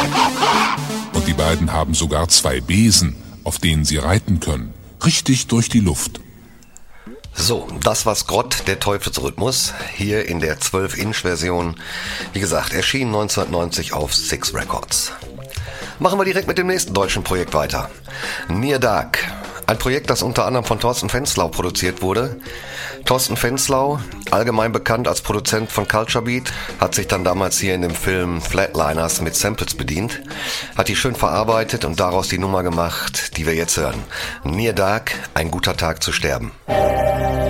Und die beiden haben sogar 2 Besen, auf denen sie reiten können. Richtig durch die Luft. So, das war Skrott, der Teufelsrhythmus, hier in der 12-Inch-Version. Wie gesagt, erschien 1990 auf Six Records. Machen wir direkt mit dem nächsten deutschen Projekt weiter. Near Dark. Ein Projekt, das unter anderem von Thorsten Fenslau produziert wurde. Thorsten Fenslau, allgemein bekannt als Produzent von Culture Beat, hat sich dann damals hier in dem Film Flatliners mit Samples bedient, hat die schön verarbeitet und daraus die Nummer gemacht, die wir jetzt hören. Near Dark, ein guter Tag zu sterben.